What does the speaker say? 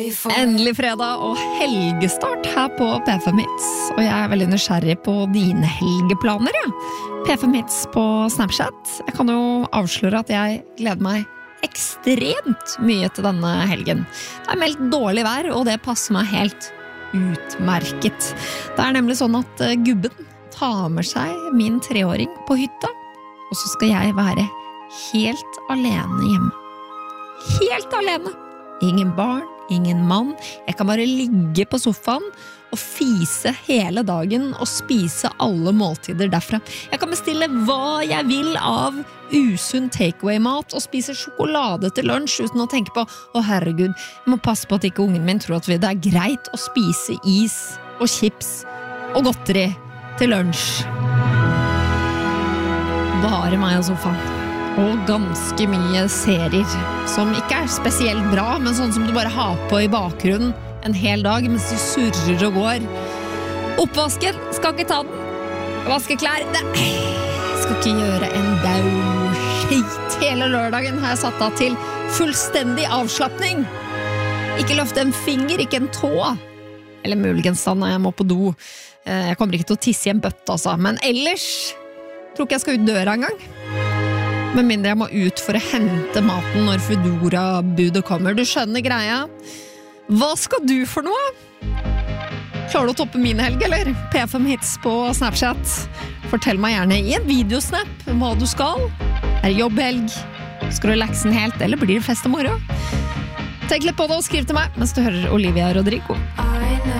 Endelig fredag og helgestart her på P5 Hits. Og jeg veldig nysgjerrig på dine helgeplaner, ja. P5 Hits på Snapchat. Jeg kan jo avsløre at jeg gleder meg ekstremt mye til denne helgen. Det meldt dårlig vær, og det passer meg helt utmerket. Det nemlig sånn at gubben tar med seg min 3-åring på hytta, og så skal jeg være helt alene hjemme. Helt alene. Ingen barn, ingen mann. Jeg kan bare ligge på sofaen og fise hele dagen og spise alle måltider derfra. Jeg kan bestille hva jeg vil av usunn takeaway-mat og spise sjokolade til lunsj uten å tenke på herregud, jeg må passe på at ikke ungen min tror at det greit å spise is og chips og godteri til lunsj. Bare meg og sofaen. Og ganske mye serier som ikke spesielt bra, men sånn som du bare har på i bakgrunnen en hel dag mens du surrer og går. Oppvasken, skal ikke ta den. Vaske klær, skal ikke gjøre en skit. Hele lørdagen har jeg satt av til fullstendig avslappning. Ikke løfte en finger, ikke en tå. Eller muligens da når jeg må på do. Jeg kommer ikke til å tisse i en bøtte, altså. Men ellers tror ikke jeg skal ut døra en gang. Med mindre jeg må ut for å hente maten når Foodora-budet kommer. Du skjønner greia. Hva skal du for noe? Klarer du å toppe min helg, eller? P5 Hits på Snapchat. Fortell meg gjerne i en videosnap hva du skal. Det jobbhelg? Skal du relaxe den helt, eller blir det fest og moro? Tenk litt på det og skriv til meg mens du hører Olivia Rodrigo.